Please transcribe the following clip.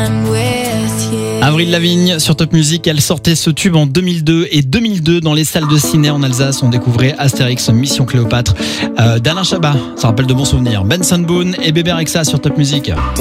Avril Lavigne sur Top Music, elle sortait ce tube en 2002 et 2002 dans les salles de ciné en Alsace. On découvrait Astérix Mission Cléopâtre d'Alain Chabat, ça rappelle de bons souvenirs. Benson Boone et Bébé Rexha sur Top Music.